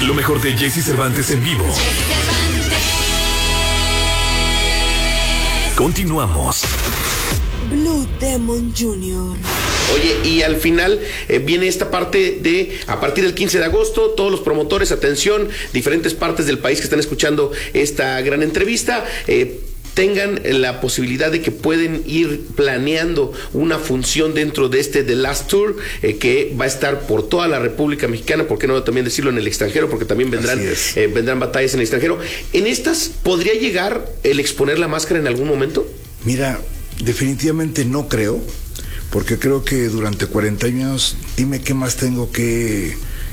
Lo mejor de Jesse Cervantes en vivo. Continuamos. Blue Demon Jr. Oye, y al final viene esta parte de, a partir del 15 de agosto, todos los promotores, atención, diferentes partes del país que están escuchando esta gran entrevista, tengan la posibilidad de que pueden ir planeando una función dentro de The Last Tour, que va a estar por toda la República Mexicana, ¿por qué no también decirlo en el extranjero? Porque también vendrán batallas en el extranjero. ¿En estas podría llegar el exponer la máscara en algún momento? Mira, definitivamente no creo, porque creo que durante 40 años, dime qué más tengo que...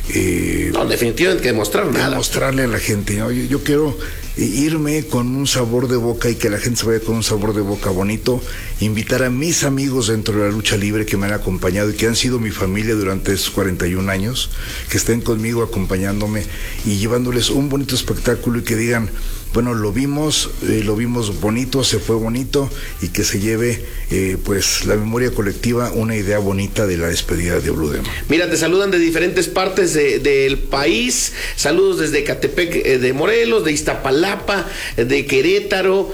no, definitivamente que demostrar nada. Demostrarle a la gente, ¿no? Yo quiero irme con un sabor de boca y que la gente se vaya con un sabor de boca bonito, invitar a mis amigos dentro de la lucha libre que me han acompañado y que han sido mi familia durante estos 41 años, que estén conmigo acompañándome y llevándoles un bonito espectáculo y que digan, bueno, lo vimos bonito, se fue bonito, y que se lleve pues la memoria colectiva una idea bonita de la despedida de Blue Demon. Mira, te saludan de diferentes partes del país, saludos desde Ecatepec de Morelos, de Iztapalapa, de Querétaro,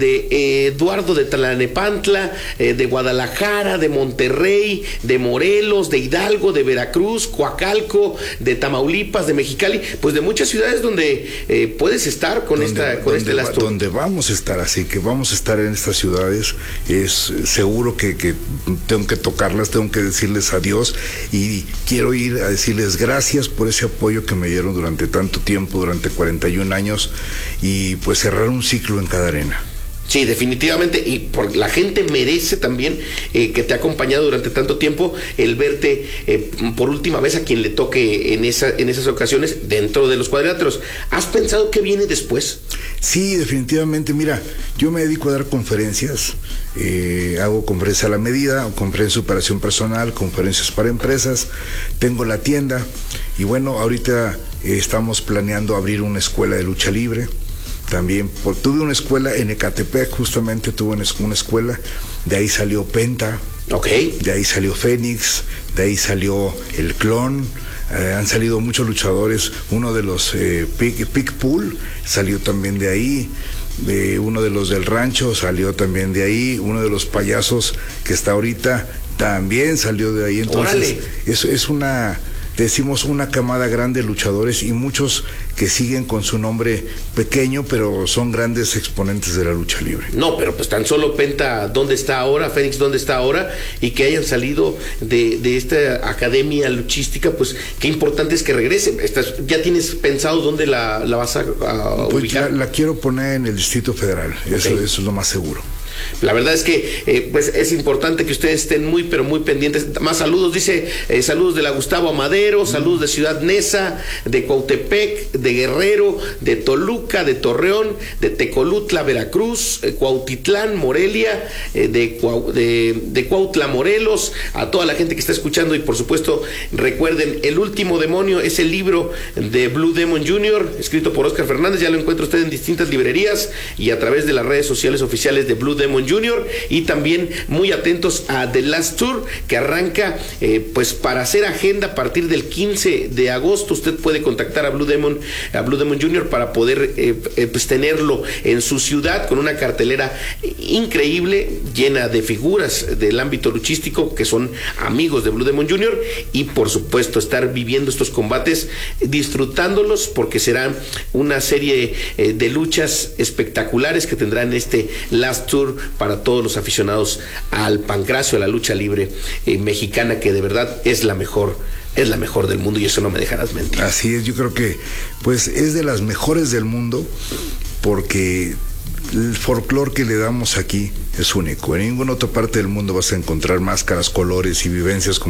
de Eduardo de Tlalnepantla, de Guadalajara, de Monterrey, de Morelos, de Hidalgo, de Veracruz, Coacalco, de Tamaulipas, de Mexicali, pues de muchas ciudades donde puedes estar con este Last Tour. Donde vamos a estar, así que vamos a estar en estas ciudades, es seguro que tengo que tocarlas, tengo que decirles adiós, y quiero ir a decirles gracias por ese apoyo que me dieron durante tanto tiempo, durante 41 años, y pues cerrar un ciclo en cada arena. Sí, definitivamente, y la gente merece también que te ha acompañado durante tanto tiempo, el verte por última vez a quien le toque en esas ocasiones dentro de los cuadriláteros. ¿Has pensado qué viene después? Sí, definitivamente. Mira, yo me dedico a dar conferencias, hago conferencias a la medida, conferencias de superación personal, conferencias para empresas, tengo la tienda, y bueno, ahorita estamos planeando abrir una escuela de lucha libre. También tuve una escuela en Ecatepec, justamente tuve una escuela, de ahí salió Penta, de ahí salió Fénix, de ahí salió El Clon, han salido muchos luchadores, uno de los Pickpool salió también de ahí, uno de los del rancho salió también de ahí, uno de los payasos que está ahorita también salió de ahí. Entonces es decimos una camada grande de luchadores, y muchos que siguen con su nombre pequeño, pero son grandes exponentes de la lucha libre. No, pero pues tan solo Penta, ¿dónde está ahora? Fénix, ¿dónde está ahora? Y que hayan salido de esta academia luchística, pues qué importante es que regresen. ¿Ya tienes pensado dónde la vas a ubicar? La quiero poner en el Distrito Federal, eso es lo más seguro. La verdad es que pues es importante que ustedes estén muy, pero muy pendientes. Más saludos, dice, saludos de la Gustavo Amadero, saludos de Ciudad Neza, de Cuautepec, de Guerrero, de Toluca, de Torreón, de Tecolutla, Veracruz, Cuautitlán, Morelia, de Cuautla, Morelos, a toda la gente que está escuchando. Y por supuesto, recuerden, El Último Demonio es el libro de Blue Demon Jr., escrito por Oscar Fernández. Ya lo encuentra usted en distintas librerías y a través de las redes sociales oficiales de Blue Demon Jr., y también muy atentos a The Last Tour, que arranca pues para hacer agenda a partir del 15 de agosto. Usted puede contactar a Blue Demon Jr. para poder pues tenerlo en su ciudad, con una cartelera increíble, llena de figuras del ámbito luchístico que son amigos de Blue Demon Jr., y por supuesto estar viviendo estos combates, disfrutándolos, porque será una serie de luchas espectaculares que tendrán este Last Tour para todos los aficionados al pancracio, a la lucha libre mexicana, que de verdad es la mejor del mundo, y eso no me dejarás mentir. Así es, yo creo que pues es de las mejores del mundo, porque el folclore que le damos aquí es único. En ninguna otra parte del mundo vas a encontrar máscaras, colores y vivencias como